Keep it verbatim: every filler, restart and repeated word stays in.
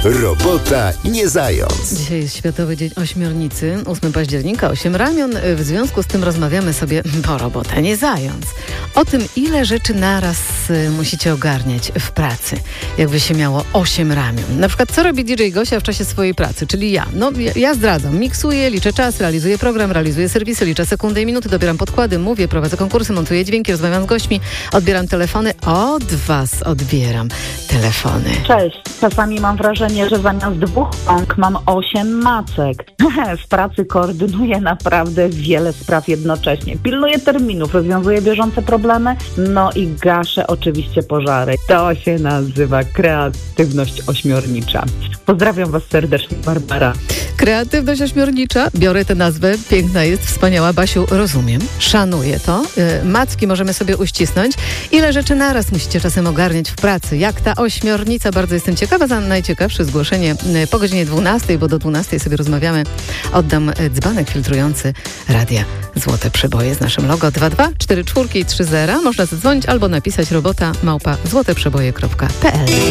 Robota nie zając. Dzisiaj jest Światowy Dzień Ośmiornicy, ósmego października, osiem ramion. W związku z tym rozmawiamy sobie, bo robota nie zając, o tym, ile rzeczy naraz musicie ogarniać w pracy, jakby się miało osiem ramion. Na przykład, co robi D J Gosia w czasie swojej pracy, czyli ja. No, ja, ja zdradzam, miksuję, liczę czas, realizuję program, realizuję serwisy, liczę sekundy i minuty, dobieram podkłady, mówię, prowadzę konkursy, montuję dźwięki, rozmawiam z gośćmi, odbieram telefony. Od was odbieram telefony. Cześć. Czasami mam wrażenie, że zamiast dwóch rąk mam osiem macek. W pracy koordynuję naprawdę wiele spraw jednocześnie. Pilnuję terminów, rozwiązuję bieżące problemy, no i gaszę oczywiście pożary. To się nazywa kreatywność ośmiornicza. Pozdrawiam was serdecznie, Barbara. Kreatywność ośmiornicza, biorę tę nazwę, piękna jest, wspaniała. Basiu, rozumiem, szanuję to. Yy, macki możemy sobie uścisnąć. Ile rzeczy naraz musicie czasem ogarniać w pracy? Jak ta ośmiornica? Bardzo jestem ciekawa. Za najciekawsze zgłoszenie yy, po godzinie dwunastej, bo do dwunastej sobie rozmawiamy. Oddam yy, dzbanek filtrujący Radia Złote Przeboje z naszym logo dwa dwa cztery cztery trzy zero. Można zadzwonić albo napisać robota małpa złoteprzeboje kropka p l.